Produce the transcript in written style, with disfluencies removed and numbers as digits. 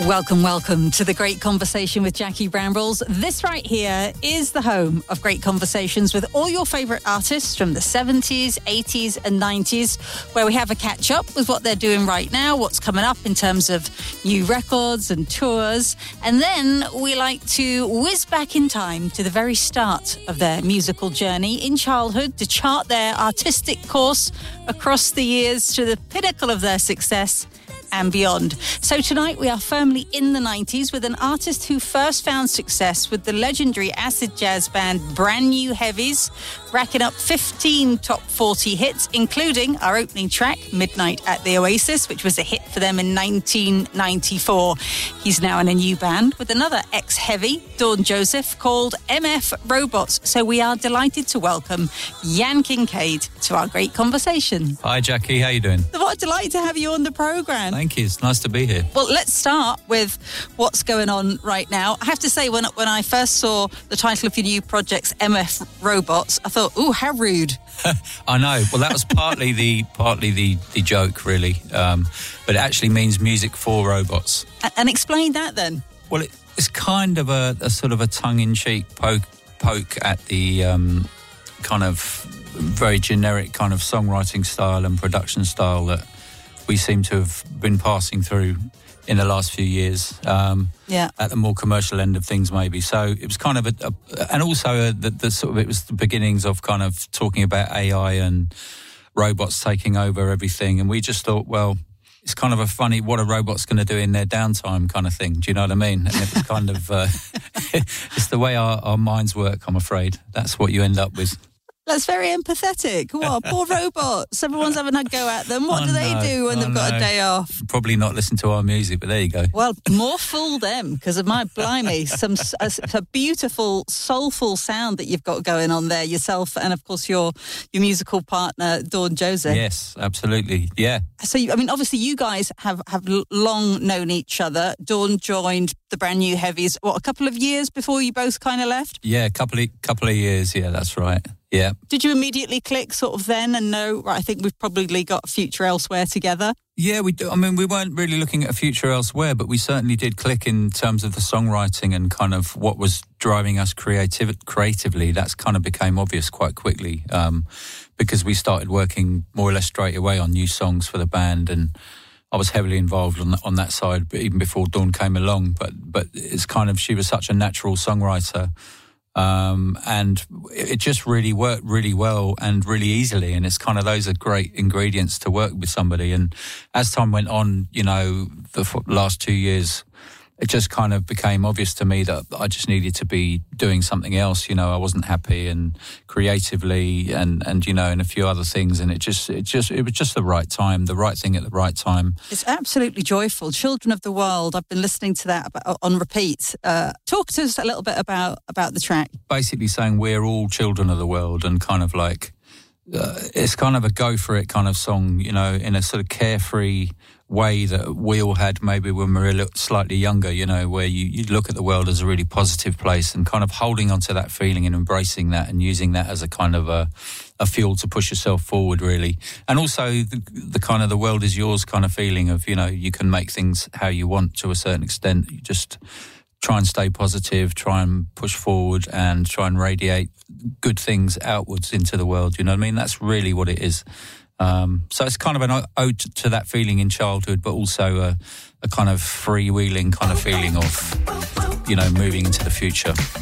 Welcome to The Great Conversation with Jackie Brambles. This right here is the home of great conversations with all your favourite artists from the 70s, 80s and 90s, where we have a catch-up with what they're doing right now, what's coming up in terms of new records and tours. And then we like to whiz back in time to the very start of their musical journey in childhood to chart their artistic course across the years to the pinnacle of their success and beyond. So tonight we are firmly in the 90s with an artist who first found success with the legendary acid jazz band Brand New Heavies, racking up 15 top 40 hits, including our opening track, Midnight at the Oasis, which was a hit for them in 1994. He's now in a new band with another ex-Heavy, Dawn Joseph, called MF Robots. So we are delighted to welcome Jan Kincaid to our great conversation. Hi, Jackie. How you doing? What a delight to have you on the programme. Thank you. It's nice to be here. Well, let's start with what's going on right now. I have to say, when I first saw the title of your new project's MF Robots, I thought, ooh, how rude. I know. Well, that was partly the joke, really. But it actually means music for robots. And explain that then. Well, it's kind of a sort of a tongue-in-cheek poke at the kind of very generic kind of songwriting style and production style that we seem to have been passing through in the last few years. At the more commercial end of things, maybe. So it was kind of and also the sort of, it was the beginnings of kind of talking about AI and robots taking over everything. And we just thought, well, it's kind of a funny, what are robots going to do in their downtime kind of thing. Do you know what I mean? And it was kind of, it's the way our minds work, I'm afraid. That's what you end up with. That's very empathetic. What, poor robots. Everyone's having a go at them. What do they do when they've got a day off? Probably not listen to our music, but there you go. Well, more fool them, because of my blimey, a beautiful, soulful sound that you've got going on there yourself, and of course your musical partner, Dawn Joseph. Yes, absolutely. Yeah. So, obviously you guys have long known each other. Dawn joined the Brand New Heavies, a couple of years before you both kind of left? Yeah, a couple of years. Yeah, that's right. Yeah. Did you immediately click sort of then and know, right, I think we've probably got a future elsewhere together? Yeah, we do. We weren't really looking at a future elsewhere, but we certainly did click in terms of the songwriting and kind of what was driving us creatively. That's kind of became obvious quite quickly because we started working more or less straight away on new songs for the band, and I was heavily involved on that side, but even before Dawn came along. But it's kind of, she was such a natural songwriter. And it just really worked really well and really easily. And it's kind of, those are great ingredients to work with somebody. And as time went on, the last 2 years, it just kind of became obvious to me that I just needed to be doing something else. I wasn't happy, and creatively and a few other things. And it was just the right time, the right thing at the right time. It's absolutely joyful. Children of the World. I've been listening to that on repeat. Talk to us a little bit about the track. Basically saying we're all children of the world, and kind of like, it's kind of a go for it kind of song, in a sort of carefree way that we all had maybe when we were slightly younger, where you look at the world as a really positive place, and kind of holding on to that feeling and embracing that and using that as a kind of a fuel to push yourself forward, really. And also the kind of the world is yours kind of feeling of, you can make things how you want to a certain extent. You just try and stay positive, try and push forward, and try and radiate good things outwards into the world. You know what I mean? That's really what it is. So it's kind of an ode to that feeling in childhood, but also a kind of freewheeling kind of feeling of, moving into the future.